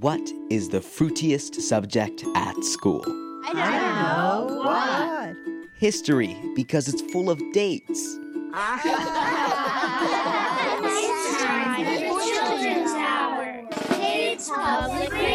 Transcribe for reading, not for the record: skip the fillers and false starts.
What is the fruitiest subject at school? I don't know. What? History, because it's full of dates. It's time for Children's Hour. Kids Public Radio.